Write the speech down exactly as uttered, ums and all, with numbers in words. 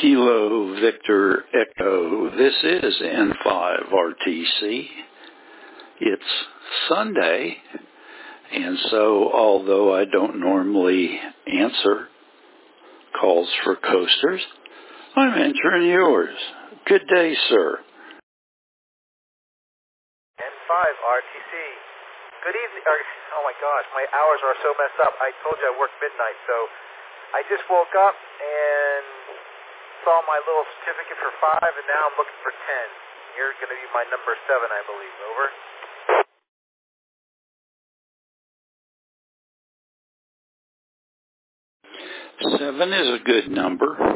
Kilo Victor Echo. This is N five R T C. It's Sunday, and so although I don't normally answer calls for coasters, I'm answering yours. Good day, sir. N five R T C. Good evening. Or, oh my gosh, my hours are so messed up. I told you I work midnight, so I just woke up and saw my little certificate for five, and now I'm looking for ten. You're going to be my number seven, I believe. Over. Seven is a good number.